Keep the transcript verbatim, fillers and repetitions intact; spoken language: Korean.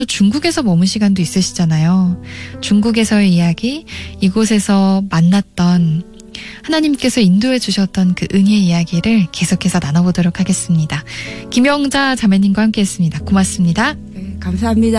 중국에서 머문 시간도 있으시잖아요. 중국에서의 이야기, 이곳에서 만났던 하나님께서 인도해 주셨던 그 은혜의 이야기를 계속해서 나눠보도록 하겠습니다. 김영자 자매님과 함께했습니다. 고맙습니다. 네, 감사합니다.